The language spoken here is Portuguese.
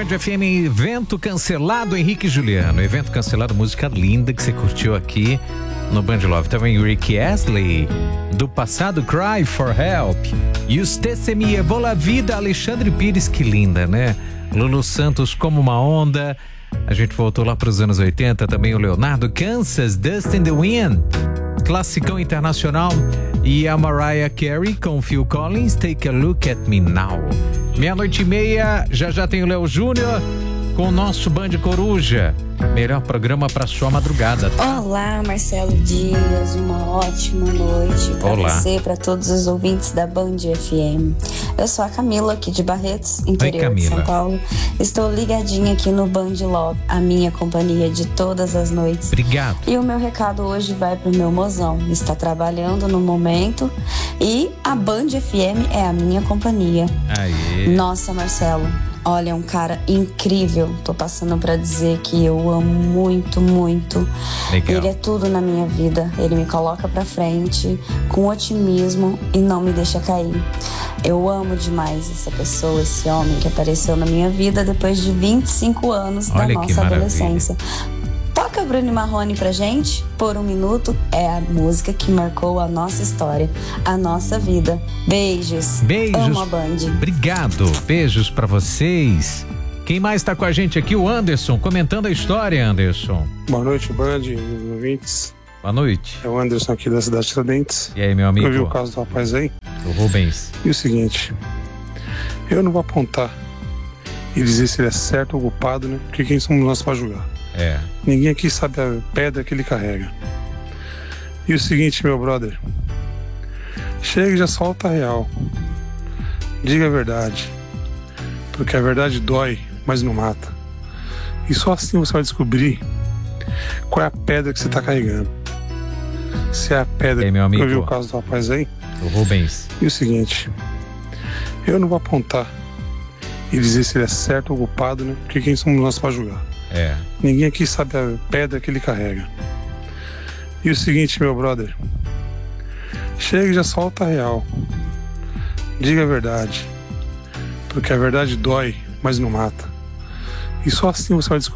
Band FM, evento cancelado, Henrique e Juliano. Evento cancelado, música linda que você curtiu aqui no Band Love. Também Rick Astley, do passado, Cry for Help. E os Tessemi, Evou la Vida, Alexandre Pires, que linda, né? Lulu Santos, Como uma Onda. A gente voltou lá para os anos 80, também o Leonardo, Kansas, Dust in the Wind. Classicão internacional. E a Mariah Carey com Phil Collins, Take a Look at Me Now. 00:30, já tem o Léo Júnior com o nosso Band Coruja. Melhor programa para sua madrugada, tá? Olá, Marcelo Dias, uma ótima noite para você, para todos os ouvintes da Band FM. Eu sou a Camila, aqui de Barretos, interior de São Paulo. Estou ligadinha aqui no Band Love, a minha companhia de todas as noites. Obrigado. E o meu recado hoje vai pro meu mozão. Está trabalhando no momento e a Band FM é a minha companhia. Aê. Nossa, Marcelo, olha, é um cara incrível. Tô passando pra dizer que eu amo muito, muito. Legal. Ele é tudo na minha vida. Ele me coloca pra frente com otimismo e não me deixa cair. Eu amo demais essa pessoa, esse homem que apareceu na minha vida depois de 25 anos da nossa adolescência. Toca Bruno Marrone pra gente, Por um Minuto, é a música que marcou a nossa história, a nossa vida. Beijos. Beijos. Amo a Band. Obrigado. Beijos pra vocês. Quem mais tá com a gente aqui? O Anderson, comentando a história, Anderson. Boa noite, Band, ouvintes. Boa noite. É o Anderson aqui da cidade de Tiradentes. E aí, meu amigo? Eu vi o caso do rapaz aí. O Rubens. E o seguinte, eu não vou apontar e dizer se ele é certo ou culpado, né? Porque quem somos nós pra julgar? É. Ninguém aqui sabe a pedra que ele carrega. E o seguinte, meu brother, chega e já solta a real. Diga a verdade. Porque a verdade dói, mas não mata. E só assim você vai descobrir qual é a pedra que você está carregando. Se é a pedra... E aí, meu amigo? Eu vi o caso do rapaz aí. O Rubens. E o seguinte, eu não vou apontar e dizer se ele é certo ou culpado, né? Porque quem somos nós para julgar? É. Ninguém aqui sabe a pedra que ele carrega. E o seguinte, meu brother, chega e já solta a real. Diga a verdade. Porque a verdade dói, mas não mata. E só assim você vai descobrir